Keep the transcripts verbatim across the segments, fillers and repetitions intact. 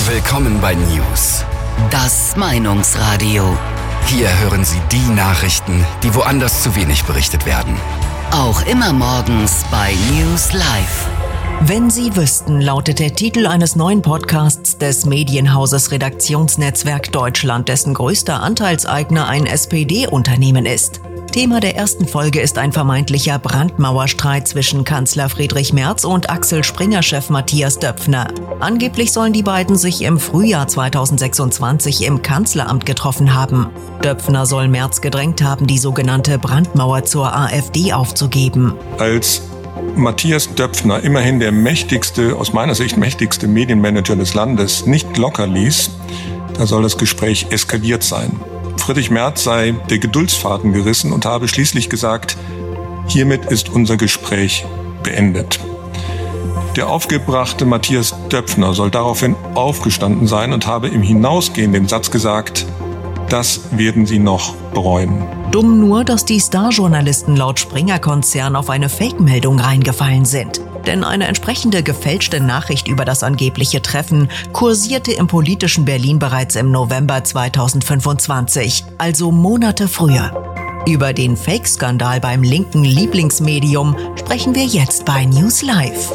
Willkommen bei News. Das Meinungsradio. Hier hören Sie die Nachrichten, die woanders zu wenig berichtet werden. Auch immer morgens bei News Live. Wenn Sie wüssten, lautet der Titel eines neuen Podcasts des Medienhauses Redaktionsnetzwerk Deutschland, dessen größter Anteilseigner ein S P D-Unternehmen ist. Thema der ersten Folge ist ein vermeintlicher Brandmauerstreit zwischen Kanzler Friedrich Merz und Axel Springer-Chef Matthias Döpfner. Angeblich sollen die beiden sich im Frühjahr zweitausendsechsundzwanzig im Kanzleramt getroffen haben. Döpfner soll Merz gedrängt haben, die sogenannte Brandmauer zur AfD aufzugeben. Als Matthias Döpfner, immerhin der mächtigste, aus meiner Sicht mächtigste Medienmanager des Landes, nicht locker ließ, da soll das Gespräch eskaliert sein. Friedrich Merz sei der Geduldsfaden gerissen und habe schließlich gesagt, hiermit ist unser Gespräch beendet. Der aufgebrachte Matthias Döpfner soll daraufhin aufgestanden sein und habe im Hinausgehen den Satz gesagt, das werden Sie noch bereuen. Dumm nur, dass die Starjournalisten laut Springer-Konzern auf eine Fake-Meldung reingefallen sind. Denn eine entsprechende gefälschte Nachricht über das angebliche Treffen kursierte im politischen Berlin bereits im November zweitausendfünfundzwanzig, also Monate früher. Über den Fake-Skandal beim linken Lieblingsmedium sprechen wir jetzt bei News Live.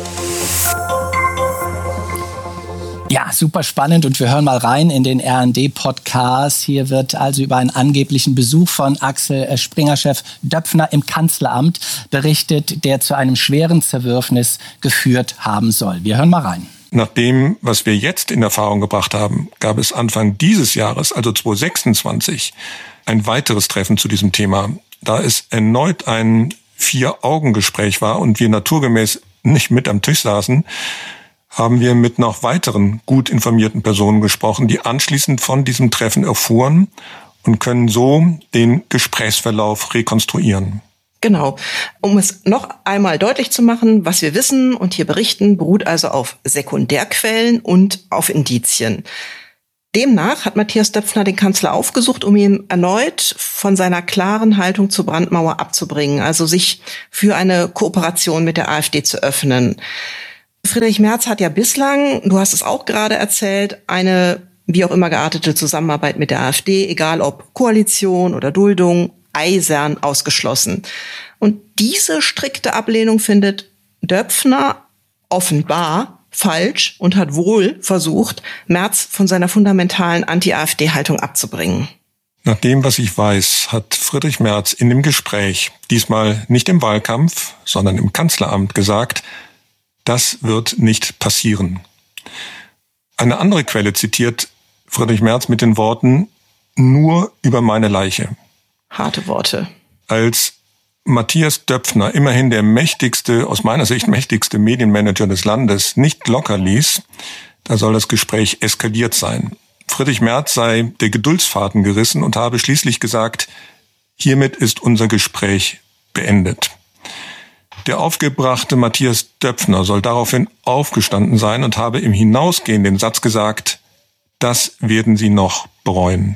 Ja, super spannend und wir hören mal rein in den R N D-Podcast. Hier wird also über einen angeblichen Besuch von Axel Springer-Chef Döpfner im Kanzleramt berichtet, der zu einem schweren Zerwürfnis geführt haben soll. Wir hören mal rein. Nach dem, was wir jetzt in Erfahrung gebracht haben, gab es Anfang dieses Jahres, also zweitausendsechsundzwanzig, ein weiteres Treffen zu diesem Thema, da es erneut ein Vier-Augen-Gespräch war und wir naturgemäß nicht mit am Tisch saßen, haben wir mit noch weiteren gut informierten Personen gesprochen, die anschließend von diesem Treffen erfuhren und können so den Gesprächsverlauf rekonstruieren. Genau. Um es noch einmal deutlich zu machen, was wir wissen und hier berichten, beruht also auf Sekundärquellen und auf Indizien. Demnach hat Matthias Döpfner den Kanzler aufgesucht, um ihn erneut von seiner klaren Haltung zur Brandmauer abzubringen, also sich für eine Kooperation mit der AfD zu öffnen. Friedrich Merz hat ja bislang, du hast es auch gerade erzählt, eine wie auch immer geartete Zusammenarbeit mit der AfD, egal ob Koalition oder Duldung, eisern ausgeschlossen. Und diese strikte Ablehnung findet Döpfner offenbar falsch und hat wohl versucht, Merz von seiner fundamentalen Anti-AfD-Haltung abzubringen. Nach dem, was ich weiß, hat Friedrich Merz in dem Gespräch, diesmal nicht im Wahlkampf, sondern im Kanzleramt gesagt, das wird nicht passieren. Eine andere Quelle zitiert Friedrich Merz mit den Worten, nur über meine Leiche. Harte Worte. Als Matthias Döpfner, immerhin der mächtigste, aus meiner Sicht mächtigste Medienmanager des Landes, nicht locker ließ, da soll das Gespräch eskaliert sein. Friedrich Merz sei der Geduldsfaden gerissen und habe schließlich gesagt, hiermit ist unser Gespräch beendet. Der aufgebrachte Matthias Döpfner soll daraufhin aufgestanden sein und habe im Hinausgehen den Satz gesagt, das werden Sie noch bereuen.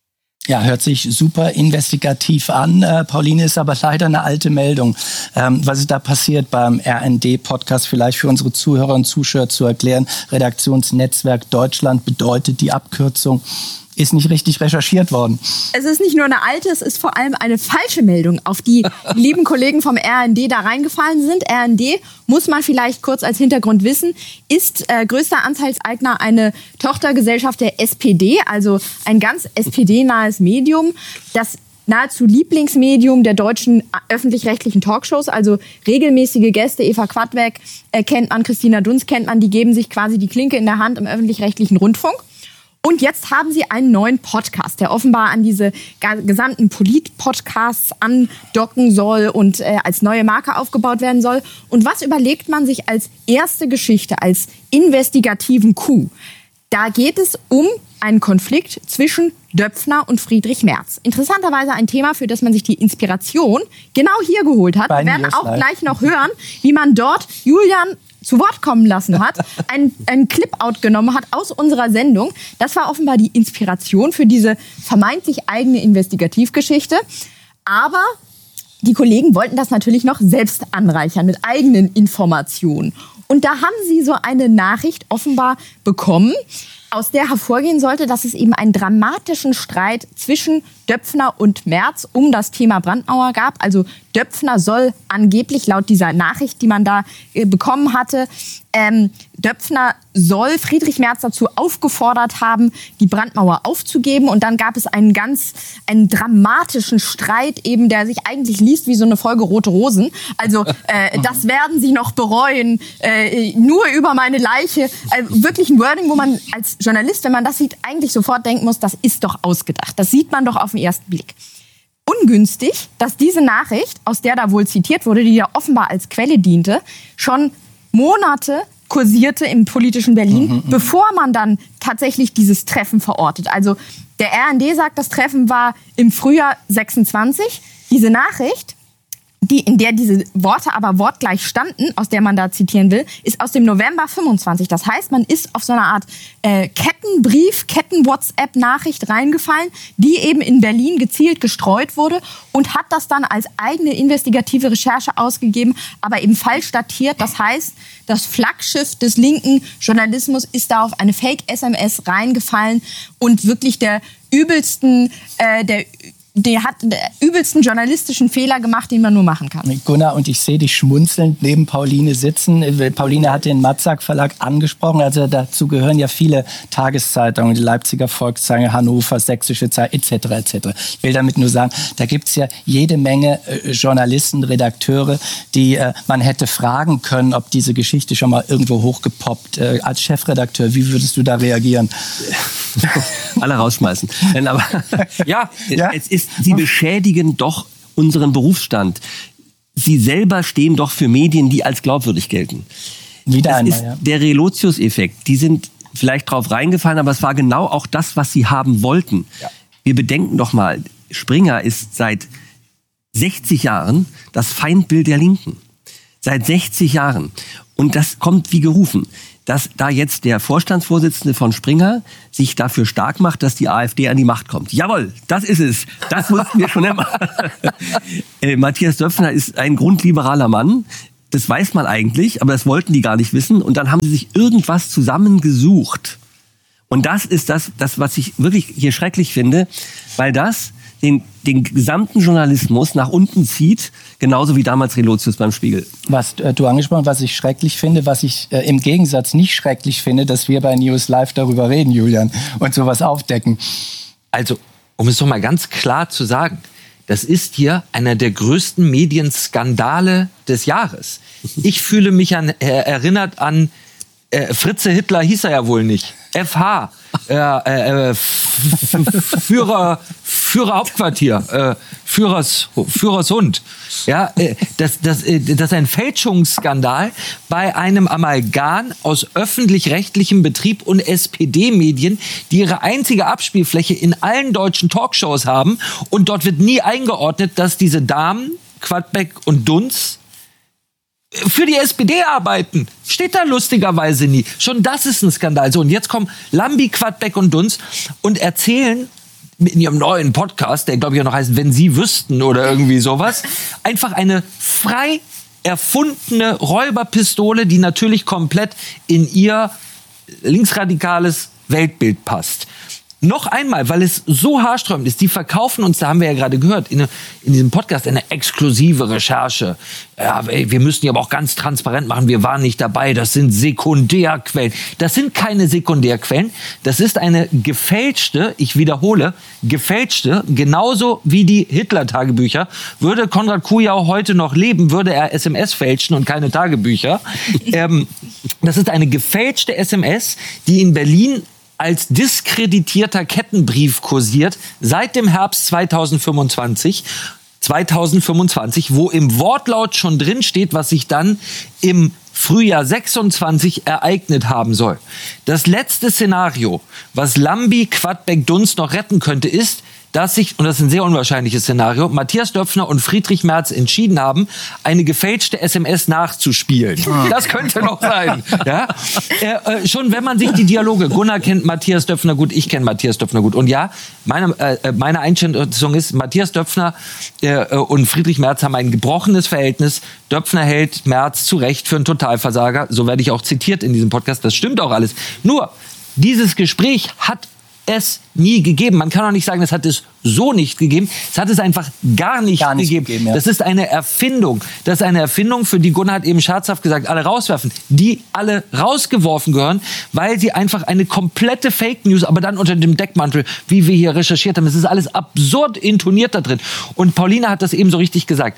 Ja, hört sich super investigativ an. Äh, Pauline, ist aber leider eine alte Meldung. Ähm, was ist da passiert beim R N D-Podcast? Vielleicht für unsere Zuhörer und Zuschauer zu erklären. Redaktionsnetzwerk Deutschland bedeutet die Abkürzung. Ist nicht richtig recherchiert worden. Es ist nicht nur eine alte, es ist vor allem eine falsche Meldung, auf die die lieben Kollegen vom R N D da reingefallen sind. R N D, muss man vielleicht kurz als Hintergrund wissen, ist äh, größter Anteilseigner eine Tochtergesellschaft der S P D, also ein ganz S P D-nahes Medium, das nahezu Lieblingsmedium der deutschen öffentlich-rechtlichen Talkshows, also regelmäßige Gäste, Eva Quadbeck äh, kennt man, Christina Dunz kennt man, die geben sich quasi die Klinke in der Hand im öffentlich-rechtlichen Rundfunk. Und jetzt haben sie einen neuen Podcast, der offenbar an diese gesamten Polit-Podcasts andocken soll und äh, als neue Marke aufgebaut werden soll. Und was überlegt man sich als erste Geschichte, als investigativen Coup? Da geht es um einen Konflikt zwischen Döpfner und Friedrich Merz. Interessanterweise ein Thema, für das man sich die Inspiration genau hier geholt hat. Wir werden auch gleich noch hören, wie man dort Julian zu Wort kommen lassen hat, einen, einen Clip-Out genommen hat aus unserer Sendung. Das war offenbar die Inspiration für diese vermeintlich eigene Investigativgeschichte. Aber die Kollegen wollten das natürlich noch selbst anreichern mit eigenen Informationen. Und da haben sie so eine Nachricht offenbar bekommen. aus der hervorgehen sollte, dass es eben einen dramatischen Streit zwischen Döpfner und Merz um das Thema Brandmauer gab. Also Döpfner soll angeblich laut dieser Nachricht, die man da äh, bekommen hatte, ähm, Döpfner soll Friedrich Merz dazu aufgefordert haben, die Brandmauer aufzugeben. Und dann gab es einen ganz, einen dramatischen Streit eben, der sich eigentlich liest wie so eine Folge Rote Rosen. Also äh, das werden Sie noch bereuen, äh, nur über meine Leiche. Also wirklich ein Wording, wo man als Journalist, wenn man das sieht, eigentlich sofort denken muss, das ist doch ausgedacht. Das sieht man doch auf den ersten Blick. Ungünstig, dass diese Nachricht, aus der da wohl zitiert wurde, die ja offenbar als Quelle diente, schon Monate kursierte im politischen Berlin, mhm, bevor man dann tatsächlich dieses Treffen verortet. Also der R N D sagt, das Treffen war im Frühjahr sechsundzwanzig. Diese Nachricht, die, in der diese Worte aber wortgleich standen, aus der man da zitieren will, ist aus dem November fünfundzwanzig. Das heißt, man ist auf so eine Art äh, Kettenbrief, Ketten-WhatsApp-Nachricht reingefallen, die eben in Berlin gezielt gestreut wurde und hat das dann als eigene investigative Recherche ausgegeben, aber eben falsch datiert. Das heißt, das Flaggschiff des linken Journalismus ist da auf eine Fake-S M S reingefallen und wirklich der übelsten, äh, der Der hat den übelsten journalistischen Fehler gemacht, den man nur machen kann. Gunnar, und ich sehe dich schmunzelnd neben Pauline sitzen. Pauline hat den Matzak Verlag angesprochen. Also dazu gehören ja viele Tageszeitungen, die Leipziger Volkszeitung, Hannover, Sächsische Zeitung et cetera et cetera. Ich will damit nur sagen, da gibt's ja jede Menge äh, Journalisten, Redakteure, die äh, man hätte fragen können, ob diese Geschichte schon mal irgendwo hochgepoppt. Äh, als Chefredakteur, wie würdest du da reagieren? Alle rausschmeißen. Aber ja, ja, es ist, sie beschädigen doch unseren Berufsstand. Sie selber stehen doch für Medien, die als glaubwürdig gelten. Wieder das einmal, ist ja. Der Relotius-Effekt. Die sind vielleicht drauf reingefallen, aber es war genau auch das, was sie haben wollten. Ja. Wir bedenken doch mal, Springer ist seit sechzig Jahren das Feindbild der Linken. Seit sechzig Jahren. Und das kommt wie gerufen. Dass da jetzt der Vorstandsvorsitzende von Springer sich dafür stark macht, dass die AfD an die Macht kommt. Jawohl, das ist es. Das wussten wir schon immer. äh, Matthias Döpfner ist ein grundliberaler Mann. Das weiß man eigentlich, aber das wollten die gar nicht wissen. Und dann haben sie sich irgendwas zusammengesucht. Und das ist das, das was ich wirklich hier schrecklich finde, weil das den, den gesamten Journalismus nach unten zieht, genauso wie damals Relotius beim Spiegel. Was äh, du angesprochen, was ich schrecklich finde, was ich äh, im Gegensatz nicht schrecklich finde, dass wir bei News Live darüber reden, Julian, und sowas aufdecken. Also, um es doch mal ganz klar zu sagen, das ist hier einer der größten Medienskandale des Jahres. Ich fühle mich an, äh, erinnert an äh, Fritze Hitler hieß er ja wohl nicht. F H, äh, äh, Führer, Führer Hauptquartier, äh, Führers, Führers Hund. Ja, äh, das, das, äh, das ist ein Fälschungsskandal bei einem Amalgam aus öffentlich-rechtlichem Betrieb und S P D-Medien, die ihre einzige Abspielfläche in allen deutschen Talkshows haben. Und dort wird nie eingeordnet, dass diese Damen, Quadbeck und Dunz, für die S P D arbeiten. Steht da lustigerweise nie. Schon das ist ein Skandal. So, und jetzt kommen Lambi, Quadbeck und Dunz und erzählen in ihrem neuen Podcast, der glaube ich auch noch heißt, wenn Sie wüssten oder irgendwie sowas, einfach eine frei erfundene Räuberpistole, die natürlich komplett in ihr linksradikales Weltbild passt. Noch einmal, weil es so haarsträubend ist, die verkaufen uns, da haben wir ja gerade gehört, in, in diesem Podcast eine exklusive Recherche. Ja, ey, wir müssen die aber auch ganz transparent machen, wir waren nicht dabei, das sind Sekundärquellen. Das sind keine Sekundärquellen, das ist eine gefälschte, ich wiederhole, gefälschte, genauso wie die Hitler-Tagebücher. Würde Konrad Kujau heute noch leben, würde er S M S fälschen und keine Tagebücher. ähm, das ist eine gefälschte S M S, die in Berlin als diskreditierter Kettenbrief kursiert seit dem Herbst zweitausendfünfundzwanzig, zweitausendfünfundzwanzig, wo im Wortlaut schon drin steht, was sich dann im Frühjahr sechsundzwanzig ereignet haben soll. Das letzte Szenario, was Lambi, Quadbeck, Dunz noch retten könnte, ist, dass sich, und das ist ein sehr unwahrscheinliches Szenario, Matthias Döpfner und Friedrich Merz entschieden haben, eine gefälschte S M S nachzuspielen. Das könnte noch sein. Ja? Äh, äh, schon wenn man sich die Dialoge, Gunnar kennt Matthias Döpfner gut, ich kenne Matthias Döpfner gut. Und ja, meine, äh, meine Einschätzung ist, Matthias Döpfner äh, und Friedrich Merz haben ein gebrochenes Verhältnis. Döpfner hält Merz zu Recht für einen Totalversager. So werde ich auch zitiert in diesem Podcast. Das stimmt auch alles. Nur, Dieses Gespräch hat es nie gegeben. Man kann auch nicht sagen, es hat es so nicht gegeben. Es hat es einfach gar nicht, gar nicht gegeben. gegeben ja. Das ist eine Erfindung. Das ist eine Erfindung, für die Gunnar hat eben scherzhaft gesagt, alle rauswerfen. Die alle rausgeworfen gehören, weil sie einfach eine komplette Fake News, aber dann unter dem Deckmantel, wie wir hier recherchiert haben, es ist alles absurd intoniert da drin. Und Pauline hat das eben so richtig gesagt.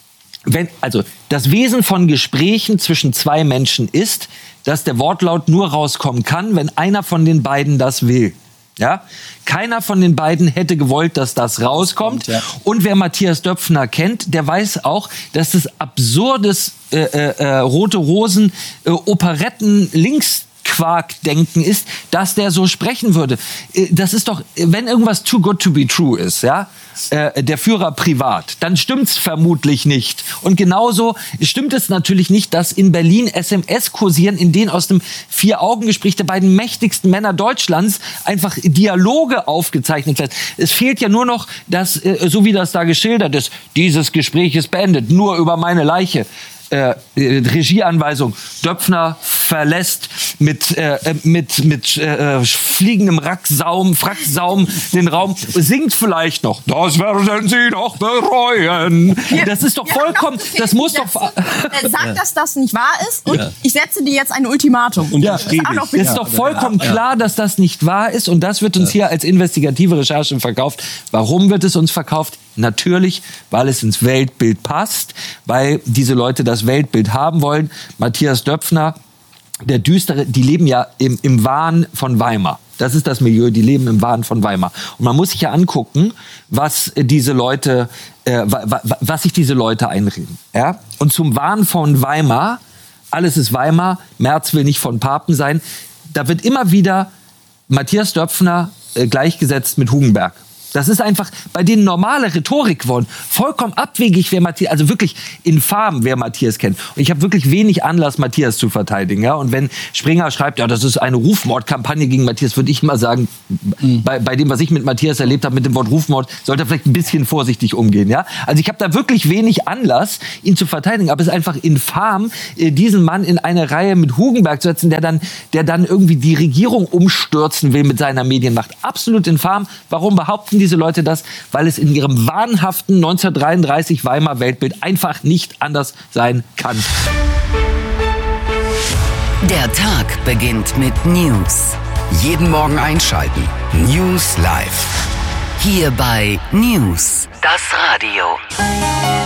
Wenn, also das Wesen von Gesprächen zwischen zwei Menschen ist, dass der Wortlaut nur rauskommen kann, wenn einer von den beiden das will. Ja? Keiner von den beiden hätte gewollt, dass das rauskommt. Ja. Und wer Matthias Döpfner kennt, der weiß auch, dass das absurdes äh, äh, Rote Rosen äh, Operetten links Quarkdenken ist, dass der so sprechen würde. Das ist doch, wenn irgendwas too good to be true ist, ja, äh, der Führer privat, dann stimmt's vermutlich nicht. Und genauso stimmt es natürlich nicht, dass in Berlin S M S kursieren, in denen aus dem Vier-Augen-Gespräch der beiden mächtigsten Männer Deutschlands einfach Dialoge aufgezeichnet werden. Es fehlt ja nur noch, dass, äh, so wie das da geschildert ist, dieses Gespräch ist beendet, nur über meine Leiche. Äh, Regieanweisung. Döpfner verlässt mit, äh, mit, mit äh, fliegendem Racksaum, Fracksaum den Raum, singt vielleicht noch. Das werden Sie doch bereuen. Das ist doch vollkommen, das muss doch... Sag, dass das nicht wahr ist und ja. ich setze dir jetzt ein Ultimatum. Und ja, das ist, das ist doch vollkommen ja. klar, dass das nicht wahr ist und das wird uns hier als investigative Recherche verkauft. Warum wird es uns verkauft? Natürlich, weil es ins Weltbild passt, weil diese Leute das Weltbild haben wollen. Matthias Döpfner, der Düstere, die leben ja im, im Wahn von Weimar. Das ist das Milieu, die leben im Wahn von Weimar. Und man muss sich ja angucken, was diese Leute, äh, was sich diese Leute einreden. Ja? Und zum Wahn von Weimar, alles ist Weimar, Merz will nicht von Papen sein, da wird immer wieder Matthias Döpfner äh, gleichgesetzt mit Hugenberg. Das ist einfach bei denen normale Rhetorik geworden. Vollkommen abwegig, wer Matthias, also wirklich infam, wer Matthias kennt. Und ich habe wirklich wenig Anlass, Matthias zu verteidigen. Ja? Und wenn Springer schreibt, ja, das ist eine Rufmordkampagne gegen Matthias, würde ich mal sagen, mhm. bei, bei dem, was ich mit Matthias erlebt habe, mit dem Wort Rufmord, sollte er vielleicht ein bisschen vorsichtig umgehen. Ja? Also ich habe da wirklich wenig Anlass, ihn zu verteidigen. Aber es ist einfach infam, diesen Mann in eine Reihe mit Hugenberg zu setzen, der dann, der dann irgendwie die Regierung umstürzen will mit seiner Medienmacht. Absolut infam. Warum behaupten diese Leute das? Weil es in ihrem wahnhaften neunzehnhundertdreiunddreißig Weimar Weltbild einfach nicht anders sein kann. Der Tag beginnt mit News. Jeden Morgen einschalten. News Live. Hier bei News, das Radio.